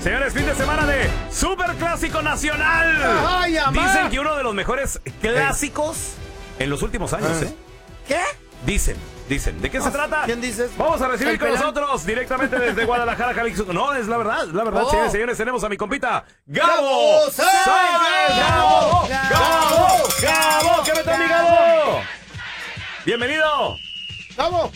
Señores, fin de semana de Super Clásico Nacional. Ay, Dicen que uno de los mejores clásicos en los últimos años, ¿eh? ¿Qué? Dicen. ¿De qué se trata? ¿Quién dices? Vamos a recibir ¿El con pelón? nosotros directamente desde Guadalajara, Jalisco. No, es la verdad, Oh. señores, tenemos a mi compita ¡Gabo Gabo Sáenz. ¡Gabo! ¿Qué me trae mi Gabo? Bienvenido. ¡Vamos!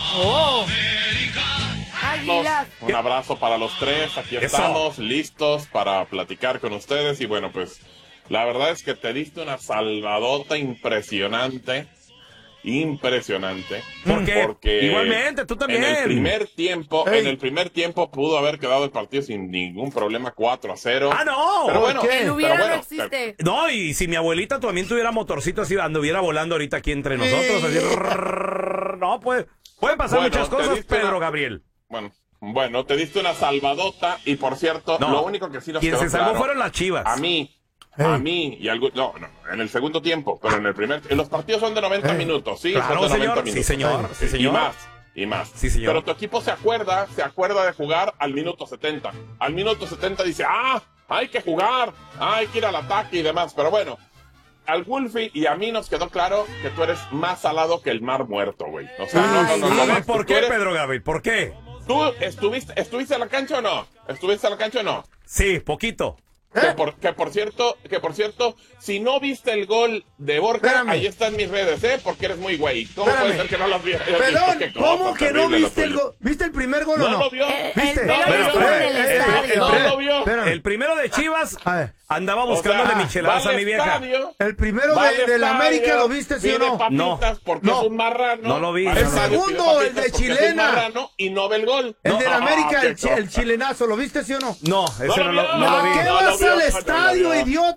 Águilas. Un abrazo para los tres, aquí Eso. estamos listos para platicar con ustedes y bueno, pues la verdad es que te diste una salvadota impresionante. ¿Por qué? Porque Igualmente, tú también. En el primer tiempo pudo haber quedado el partido sin ningún problema 4-0. ¡Ah, no! Pero bueno, ¿Qué? El hubiera pero no bueno, existe. No, y si mi abuelita también tuviera motorcito así, anduviera volando ahorita aquí entre nosotros. Así, no, pueden pasar Bueno, muchas te cosas, diste Pedro una- Gabriel. Bueno, te diste una salvadota y por cierto, No, lo único que sí nos quien quedó se salvó claro, fueron las Chivas. A mí y algo, no, en el segundo tiempo, pero los partidos son de 90 minutos, ¿sí? Claro, son de 90 señor. minutos. Sí, señor. Y más. Sí, señor. Pero tu equipo se acuerda de jugar al minuto 70. Al minuto 70 dice, hay que jugar, hay que ir al ataque y demás. Pero bueno, al Wolfie y a mí nos quedó claro que tú eres más salado que el mar muerto, güey. O sea, no. ¿Por qué, Pedro Gabriel? ¿Por qué? ¿Tú estuviste en la cancha o no? ¿Estuviste en la cancha o no? Sí, poquito. Que por cierto, si no viste el gol de Borja, Espérame. ahí están mis redes, ¿Porque eres muy güey? ¿Cómo Espérame. puede ser que no las viste? Perdón, Qué ¿cómo cosa que no terrible lo viste el tuyo. gol? ¿Viste el primer gol o No no? lo vio. ¿Viste? El pelón Pero, estuvo en el estadio. No lo vio. Espérame. El primero de Chivas A ver. andaba O buscando sea, de micheladas va a al mi vieja. estadio, El primero va al de la estadio, América, ¿lo viste, sí o pide no? papitas porque No. es un marrano. No lo vi. Va al El estadio, segundo, pide el de papitas porque es un chilena. marrano y no ve el gol. El de la América, qué el chilenazo, ¿lo viste, sí o no? No, ese no lo vi. ¿A qué No lo vas vio, al no lo estadio, vio. idiota?